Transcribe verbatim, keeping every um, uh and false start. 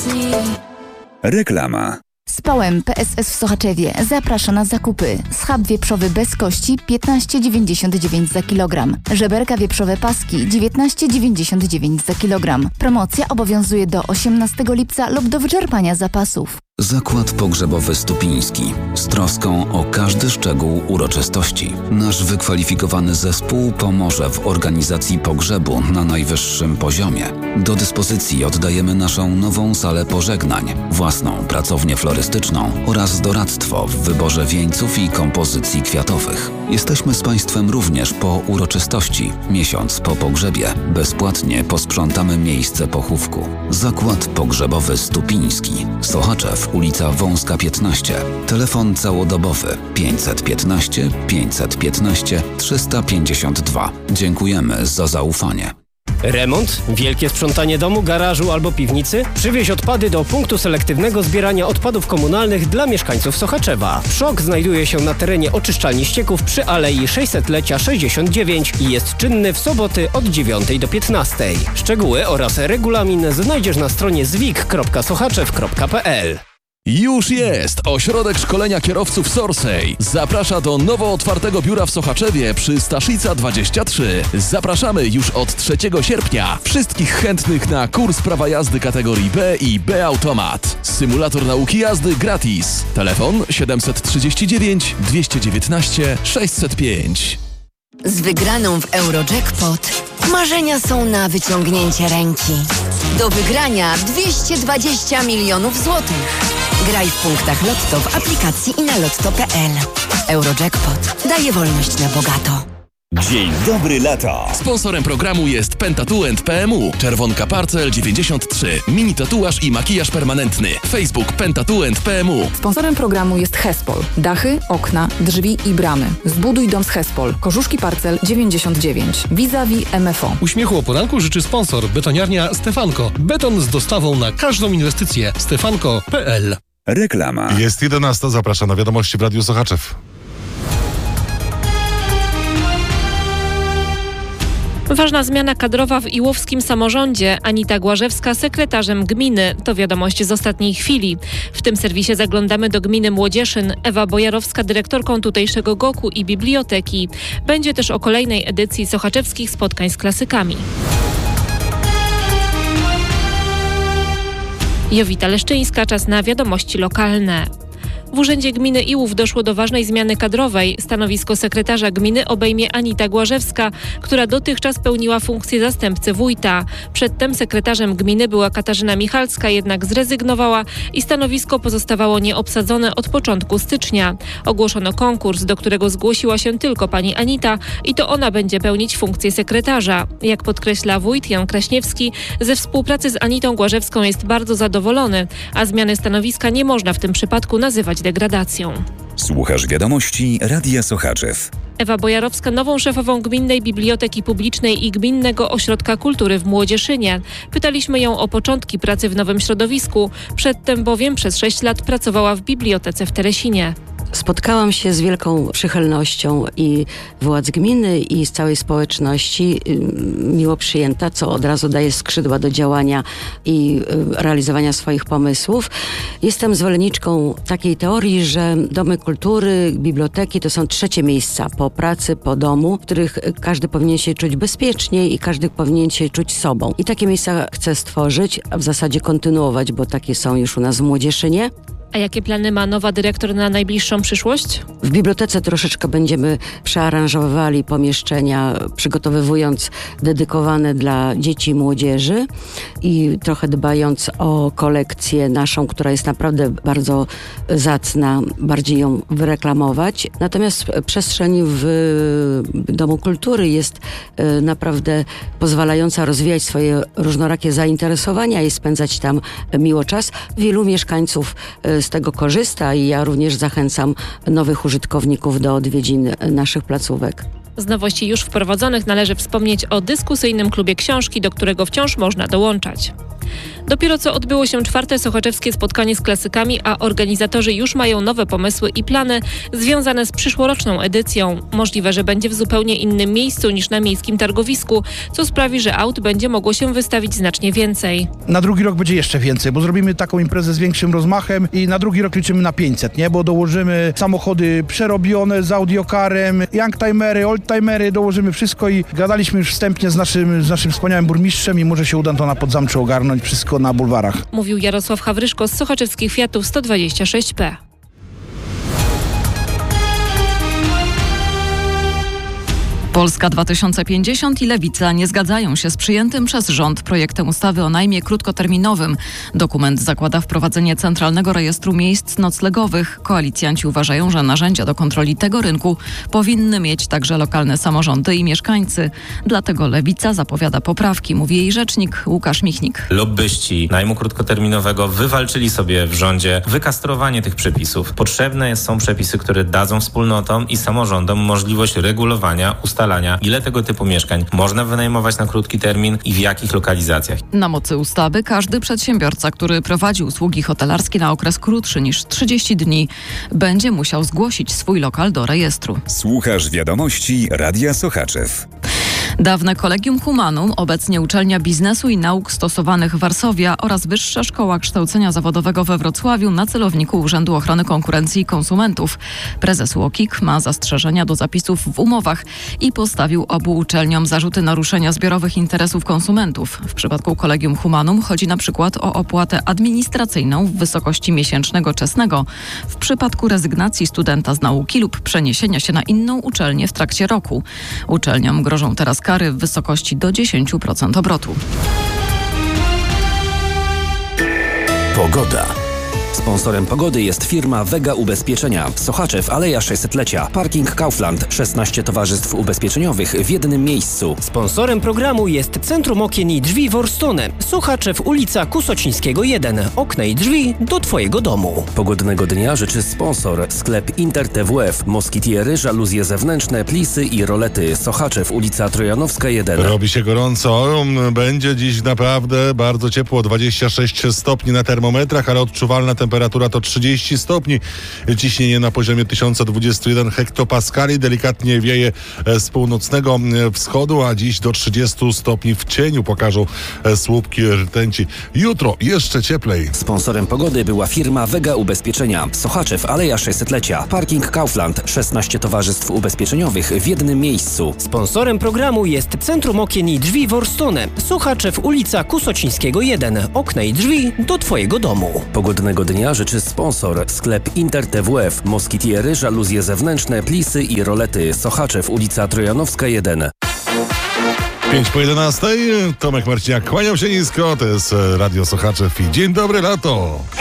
Reklama. Spałem P S S w Sochaczewie zaprasza na zakupy. Schab wieprzowy bez kości piętnaście dziewięćdziesiąt dziewięć za kilogram. Żeberka wieprzowe paski dziewiętnaście dziewięćdziesiąt dziewięć za kilogram. Promocja obowiązuje do osiemnastego lipca lub do wyczerpania zapasów. Zakład Pogrzebowy Stupiński. Z troską o każdy szczegół uroczystości. Nasz wykwalifikowany zespół pomoże w organizacji pogrzebu na najwyższym poziomie. Do dyspozycji oddajemy naszą nową salę pożegnań, własną pracownię florystyczną oraz doradztwo w wyborze wieńców i kompozycji kwiatowych. Jesteśmy z Państwem również po uroczystości. Miesiąc po pogrzebie bezpłatnie posprzątamy miejsce pochówku. Zakład Pogrzebowy Stupiński. Sochaczew, ulica Wąska piętnaście. Telefon całodobowy pięćset piętnaście pięćset piętnaście trzysta pięćdziesiąt dwa. Dziękujemy za zaufanie. Remont, wielkie sprzątanie domu, garażu albo piwnicy? Przywieź odpady do punktu selektywnego zbierania odpadów komunalnych dla mieszkańców Sochaczewa. Przok znajduje się na terenie oczyszczalni ścieków przy Alei sześćsetlecia sześćdziesiąt dziewięć i jest czynny w soboty od dziewiątej do piętnastej. Szczegóły oraz regulamin znajdziesz na stronie zwik kropka sochaczew kropka p l. Już jest! Ośrodek Szkolenia Kierowców Sorsej zaprasza do nowo otwartego biura w Sochaczewie przy Staszica dwadzieścia trzy. Zapraszamy już od trzeciego sierpnia. Wszystkich chętnych na kurs prawa jazdy kategorii B i B Automat. Symulator nauki jazdy gratis. Telefon siedemset trzydzieści dziewięć dwieście dziewiętnaście sześćset pięć. Z wygraną w Eurojackpot marzenia są na wyciągnięcie ręki. Do wygrania dwieście dwadzieścia milionów złotych. Graj w punktach Lotto w aplikacji i na lotto kropka p l. Eurojackpot daje wolność na bogato. Dzień dobry lato. Sponsorem programu jest Pentatu and P M U. Czerwonka Parcel dziewięćdziesiąt trzy. Mini tatuaż i makijaż permanentny. Facebook Pentatu and P M U. Sponsorem programu jest Hespol. Dachy, okna, drzwi i bramy. Zbuduj dom z Hespol. Korzuszki Parcel dziewięćdziesiąt dziewięć. Vis-a-vis M F O. Uśmiechu o poranku życzy sponsor. Betoniarnia Stefanko. Beton z dostawą na każdą inwestycję. stefanko kropka p l. Reklama. Jest jedenasta. Zapraszam na wiadomości w Radiu Sochaczew. Ważna zmiana kadrowa w iłowskim samorządzie. Anita Głażewska sekretarzem gminy. To wiadomość z ostatniej chwili. W tym serwisie zaglądamy do gminy Młodzieszyn. Ewa Bojarowska dyrektorką tutejszego goku i biblioteki. Będzie też o kolejnej edycji sochaczewskich spotkań z klasykami. Jowita Leszczyńska, czas na wiadomości lokalne. W Urzędzie Gminy Iłów doszło do ważnej zmiany kadrowej. Stanowisko sekretarza gminy obejmie Anita Głażewska, która dotychczas pełniła funkcję zastępcy wójta. Przedtem sekretarzem gminy była Katarzyna Michalska, jednak zrezygnowała i stanowisko pozostawało nieobsadzone od początku stycznia. Ogłoszono konkurs, do którego zgłosiła się tylko pani Anita i to ona będzie pełnić funkcję sekretarza. Jak podkreśla wójt Jan Kraśniewski, ze współpracy z Anitą Głażewską jest bardzo zadowolony, a zmiany stanowiska nie można w tym przypadku nazywać degradacją. Słuchasz wiadomości Radia Sochaczew. Ewa Bojarowska nową szefową Gminnej Biblioteki Publicznej i Gminnego Ośrodka Kultury w Młodzieszynie. Pytaliśmy ją o początki pracy w nowym środowisku. Przedtem bowiem przez sześć lat pracowała w bibliotece w Teresinie. Spotkałam się z wielką przychylnością i władz gminy, i z całej społeczności, miło przyjęta, co od razu daje skrzydła do działania i realizowania swoich pomysłów. Jestem zwolenniczką takiej teorii, że domy kultury, biblioteki to są trzecie miejsca po pracy, po domu, w których każdy powinien się czuć bezpiecznie i każdy powinien się czuć sobą. I takie miejsca chcę stworzyć, a w zasadzie kontynuować, bo takie są już u nas w Młodzieszynie. A jakie plany ma nowa dyrektor na najbliższą przyszłość? W bibliotece troszeczkę będziemy przearanżowywali pomieszczenia, przygotowywując dedykowane dla dzieci i młodzieży i trochę dbając o kolekcję naszą, która jest naprawdę bardzo zacna, bardziej ją wyreklamować. Natomiast przestrzeń w Domu Kultury jest naprawdę pozwalająca rozwijać swoje różnorakie zainteresowania i spędzać tam miło czas. Wielu mieszkańców z tego korzysta i ja również zachęcam nowych użytkowników do odwiedzin naszych placówek. Z nowości już wprowadzonych należy wspomnieć o dyskusyjnym klubie książki, do którego wciąż można dołączać. Dopiero co odbyło się czwarte sochaczewskie spotkanie z klasykami, a organizatorzy już mają nowe pomysły i plany związane z przyszłoroczną edycją. Możliwe, że będzie w zupełnie innym miejscu niż na miejskim targowisku, co sprawi, że aut będzie mogło się wystawić znacznie więcej. Na drugi rok będzie jeszcze więcej, bo zrobimy taką imprezę z większym rozmachem i na drugi rok liczymy na pięćset, nie? Bo dołożymy samochody przerobione z audiokarem, youngtimery, oldtimery, dołożymy wszystko i gadaliśmy już wstępnie z naszym, z naszym wspaniałym burmistrzem i może się uda to na Podzamczu ogarnąć wszystko na bulwarach. Mówił Jarosław Hawryszko z Sochaczewskich Fiatów sto dwadzieścia sześć P. Polska dwa tysiące pięćdziesiąt i Lewica nie zgadzają się z przyjętym przez rząd projektem ustawy o najmie krótkoterminowym. Dokument zakłada wprowadzenie centralnego rejestru miejsc noclegowych. Koalicjanci uważają, że narzędzia do kontroli tego rynku powinny mieć także lokalne samorządy i mieszkańcy. Dlatego Lewica zapowiada poprawki, mówi jej rzecznik Łukasz Michnik. Lobbyści najmu krótkoterminowego wywalczyli sobie w rządzie wykastrowanie tych przepisów. Potrzebne są przepisy, które dadzą wspólnotom i samorządom możliwość regulowania, ustalania, ile tego typu mieszkań można wynajmować na krótki termin i w jakich lokalizacjach. Na mocy ustawy każdy przedsiębiorca, który prowadzi usługi hotelarskie na okres krótszy niż trzydzieści dni, będzie musiał zgłosić swój lokal do rejestru. Słuchasz wiadomości Radia Sochaczew. Dawne Collegium Humanum, obecnie Uczelnia Biznesu i Nauk Stosowanych Warszawia oraz Wyższa Szkoła Kształcenia Zawodowego we Wrocławiu na celowniku Urzędu Ochrony Konkurencji i Konsumentów. Prezes U O K I K ma zastrzeżenia do zapisów w umowach i postawił obu uczelniom zarzuty naruszenia zbiorowych interesów konsumentów. W przypadku Collegium Humanum chodzi na przykład o opłatę administracyjną w wysokości miesięcznego czesnego w przypadku rezygnacji studenta z nauki lub przeniesienia się na inną uczelnię w trakcie roku. Uczelniom grożą teraz kary w wysokości do dziesięć procent obrotu. Pogoda. Sponsorem pogody jest firma Vega Ubezpieczenia. Sochaczew, Aleja sześćsetlecia. Parking Kaufland. szesnaście towarzystw ubezpieczeniowych w jednym miejscu. Sponsorem programu jest Centrum Okien i Drzwi Worstone. Sochaczew, ulica Kusocińskiego jeden. Okna i drzwi do Twojego domu. Pogodnego dnia życzy sponsor. Sklep Inter T W F. Moskitiery, żaluzje zewnętrzne, plisy i rolety. Sochaczew, ulica Trojanowska jeden. Robi się gorąco. Będzie dziś naprawdę bardzo ciepło. dwadzieścia sześć stopni na termometrach, ale odczuwalna temperatura to trzydzieści stopni. Ciśnienie na poziomie tysiąc dwadzieścia jeden hektopaskali. Delikatnie wieje z północnego wschodu, a dziś do trzydziestu stopni w cieniu pokażą słupki rtęci. Jutro jeszcze cieplej. Sponsorem pogody była firma Vega Ubezpieczenia. Sochaczew, Aleja sześćsetlecia. Parking Kaufland. szesnaście towarzystw ubezpieczeniowych w jednym miejscu. Sponsorem programu jest Centrum Okien i Drzwi Worstone. Sochaczew, ulica Kusocińskiego jeden. Okna i drzwi do Twojego domu. Pogodnego dnia życzy sponsor. Sklep Inter T W F. Moskitiery, żaluzje zewnętrzne, plisy i rolety. Sochaczew, ulica Trojanowska jeden. pięć po jedenastej. Tomek Marciniak, kłaniam się nisko. To jest Radio Sochaczew i dzień dobry lato.